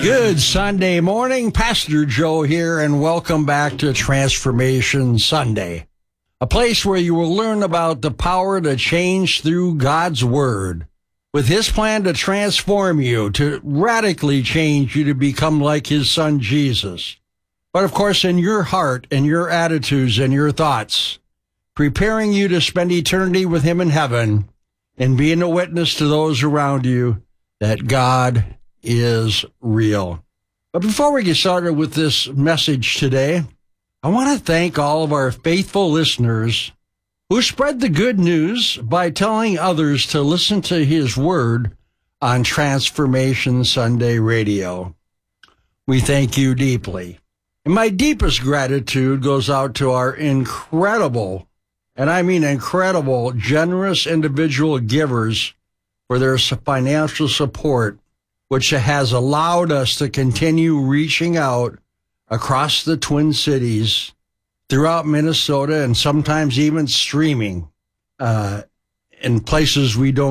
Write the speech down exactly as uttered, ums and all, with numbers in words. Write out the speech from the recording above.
Good Sunday morning. Pastor Joe here, and welcome back to Transformation Sunday, a place where you will learn about the power to change through God's Word, with His plan to transform you, to radically change you to become like His Son Jesus. But of course, in your heart and your attitudes and your thoughts, preparing you to spend eternity with Him in heaven and being a witness to those around you that God is real. But before we get started with this message today, I want to thank all of our faithful listeners who spread the good news by telling others to listen to His Word on Transformation Sunday Radio. We thank you deeply. And my deepest gratitude goes out to our incredible, and I mean incredible, generous individual givers for their financial support, which has allowed us to continue reaching out across the Twin Cities, throughout Minnesota, and sometimes even streaming uh, in places we don't